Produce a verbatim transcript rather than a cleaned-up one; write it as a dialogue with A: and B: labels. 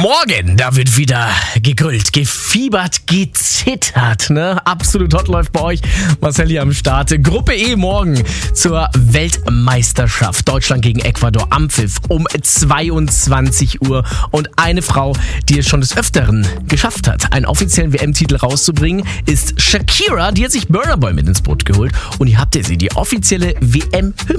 A: Morgen, da wird wieder gegrillt, gefiebert, gezittert, ne? Absolut hot läuft bei euch. Marcel hier am Start. Gruppe E morgen zur Weltmeisterschaft. Deutschland gegen Ecuador am Pfiff um zweiundzwanzig Uhr. Und eine Frau, die es schon des Öfteren geschafft hat, einen offiziellen W M-Titel rauszubringen, ist Shakira. Die hat sich Burna Boy mit ins Boot geholt. Und hier habt ihr sie, die offizielle W M-Hymne.